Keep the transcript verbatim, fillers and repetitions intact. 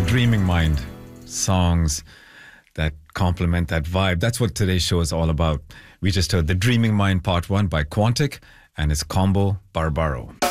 Dreaming Mind, songs that complement that vibe. That's what today's show is all about. We just heard The Dreaming Mind Part one by Quantic and its combo Barbaro.